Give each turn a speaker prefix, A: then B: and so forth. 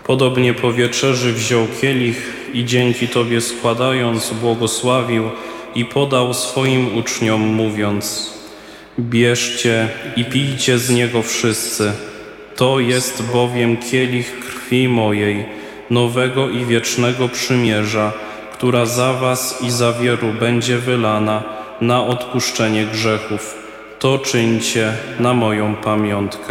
A: Podobnie po wieczerzy wziął kielich i dzięki Tobie składając, błogosławił i podał swoim uczniom, mówiąc: bierzcie i pijcie z niego wszyscy. To jest bowiem kielich krwi mojej, nowego i wiecznego przymierza, która za was i za wielu będzie wylana na odpuszczenie grzechów. To czyńcie na moją pamiątkę.